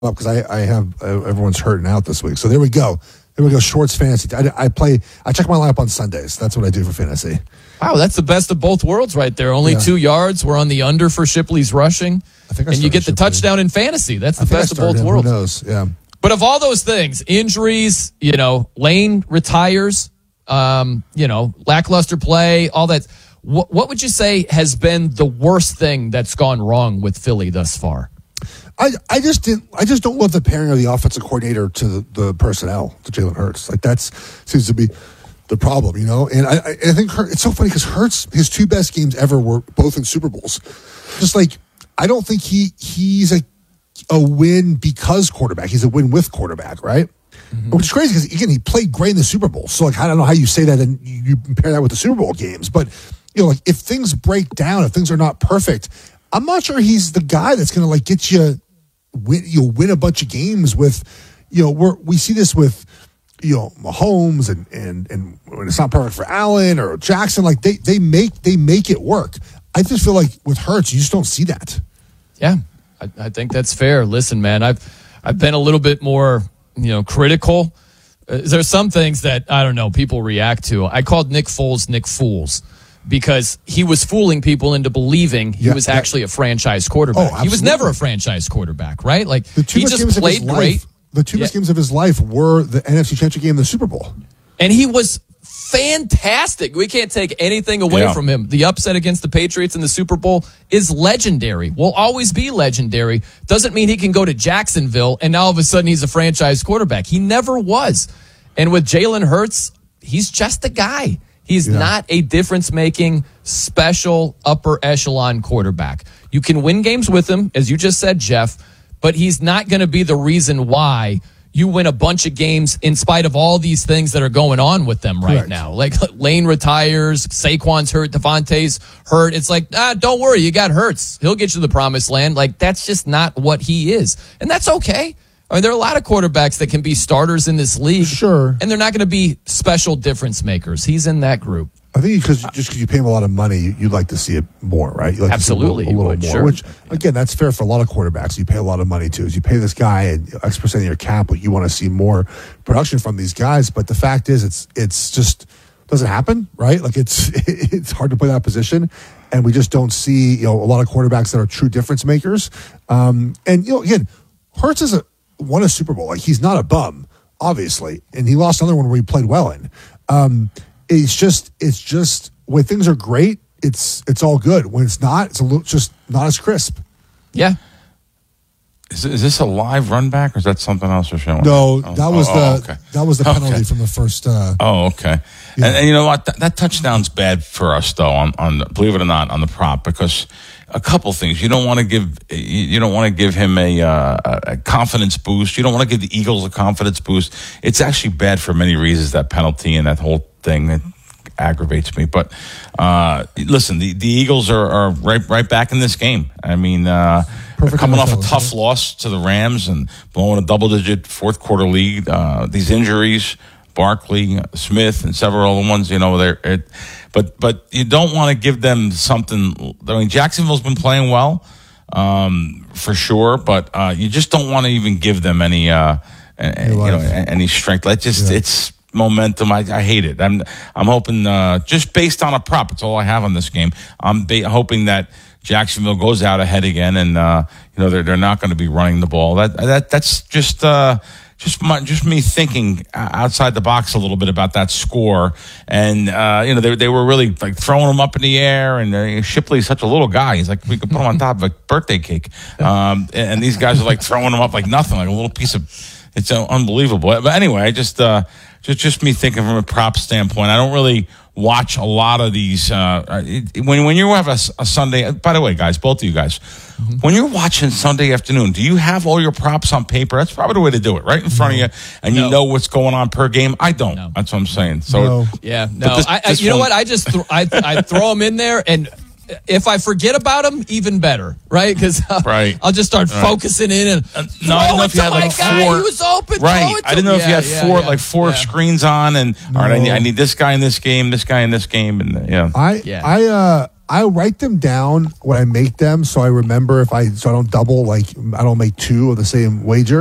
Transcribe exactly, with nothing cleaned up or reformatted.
up because I, I have uh, everyone's hurting out this week. So there we go. There we go. Shorts fantasy. I, I play. I check my lineup on Sundays. That's what I do for fantasy. Wow, that's the best of both worlds right there. Only Yeah. two yards. We're on the under for Shipley's rushing. I think I and you get the Shipley. touchdown in fantasy. That's the I think I best of started both him. worlds. Who knows? Yeah. But of all those things, injuries, you know, Lane retires, um, you know, lackluster play, all that. What, what would you say has been the worst thing that's gone wrong with Philly thus far? I, I just didn't. I just don't love the pairing of the offensive coordinator to the, the personnel to Jalen Hurts. Like that's seems to be the problem, you know. And I, I, I think Hurts, it's so funny because Hurts, his two best games ever were both in Super Bowls. Just like I don't think he he's a a win because quarterback. He's a win with quarterback, right? Mm-hmm. Which is crazy because again he played great in the Super Bowl. So like I don't know how you say that and you, you compare that with the Super Bowl games, but you know like if things break down, if things are not perfect, I'm not sure he's the guy that's going to like get you. Win, you'll win a bunch of games with, you know, we're, we see this with, you know, Mahomes and, and, and when it's not perfect for Allen or Jackson, like they, they make, they make it work. I just feel like with Hurts, you just don't see that. Yeah, I, I think that's fair. Listen, man, I've, I've been a little bit more, you know, critical. Uh, there's some things that, I don't know, people react to. I called Nick Foles Nick Fools. Because he was fooling people into believing he yeah, was yeah. actually a franchise quarterback. Oh, he was never a franchise quarterback, right? Like the two he best just games played of his great. Life, the two yeah. best games of his life were the N F C Championship game and the Super Bowl. And he was fantastic. We can't take anything away yeah. from him. The upset against the Patriots in the Super Bowl is legendary. Will always be legendary. Doesn't mean he can go to Jacksonville and now all of a sudden he's a franchise quarterback. He never was. And with Jalen Hurts, he's just a guy. He's yeah. not a difference-making, special, upper echelon quarterback. You can win games with him, as you just said, Jeff, but he's not going to be the reason why you win a bunch of games in spite of all these things that are going on with them right Correct. now. Like Lane retires, Saquon's hurt, Devontae's hurt. It's like, ah, don't worry, you got Hurts. He'll get you to the promised land. Like, that's just not what he is. And that's okay. I mean, there are a lot of quarterbacks that can be starters in this league. Sure. And they're not going to be special difference makers. He's in that group. I think because just because you pay him a lot of money, you, you'd like to see it more, right? You like Absolutely, to see a, you little, a would, little more. sure. Which again, that's fair for a lot of quarterbacks. You pay a lot of money to. Is you pay this guy and X percent of your cap, but you want to see more production from these guys. But the fact is, it's it's just doesn't happen, right? Like it's it's hard to play that position, and we just don't see you know a lot of quarterbacks that are true difference makers. Um, and you know, again, Hurts is a won a Super Bowl. Like he's not a bum, obviously, and he lost another one where he played well in. Um, it's just, it's just when things are great, it's it's all good. When it's not, it's a little just not as crisp. Yeah. Is, is this a live run back or is that something else you're showing? No, Oh, that was oh, the oh, okay. that was the penalty Okay. from the first. Uh, Oh, okay. Yeah. And, and you know what? That, that touchdown's bad for us, though. On, on the, believe it or not, on the prop, because a couple things. You don't want to give you you don't want to give him a, uh, a confidence boost. You don't want to give the Eagles a confidence boost. It's actually bad for many reasons. That penalty and that whole thing that aggravates me. But uh, listen, the, the Eagles are, are right right back in this game. I mean, uh, Perfect coming off a penalty. tough loss to the Rams and blowing a double digit fourth quarter lead. Uh, these injuries. Barkley, Smith, and several other ones, you know, they're, it, but, but you don't want to give them something. I mean, Jacksonville's been playing well, um, for sure, but, uh, you just don't want to even give them any, uh, any, you know, any strength. Like just, yeah. It's momentum. I, I hate it. I'm, I'm hoping, uh, just based on a prop, that's all I have on this game. I'm ba- hoping that Jacksonville goes out ahead again and, uh, you know, they're, they're not going to be running the ball. That, that, that's just, uh, Just my, just me thinking outside the box a little bit about that score, and uh, you know they they were really like throwing him up in the air, and uh, Shipley's such a little guy. He's like we could put him on top of a birthday cake, um, and, and these guys are like throwing him up like nothing, like a little piece of. It's uh, unbelievable. But anyway, I just uh, just just me thinking from a prop standpoint. I don't really watch a lot of these. Uh, it, when when you have a, a Sunday, by the way, guys, both of you guys, mm-hmm. when you're watching Sunday afternoon, do you have all your props on paper? That's probably the way to do it, right in front no. of you, and no. you know what's going on per game. I don't. No. That's what I'm saying. So no. yeah, no. This, I, I, this you know one, what? I just th- I I throw them in there and. If I forget about him, even better, right? Because I'll, right. I'll just start right. focusing in and uh, no, I didn't know if you had like guy. four. He was open, right? I didn't know yeah, if you had yeah, four, yeah, like four yeah. screens on, and no. all right, I need, I need this guy in this game, this guy in this game, and uh, yeah. I yeah. I uh I write them down when I make them, so I remember if I so I don't double like I don't make two of the same wager.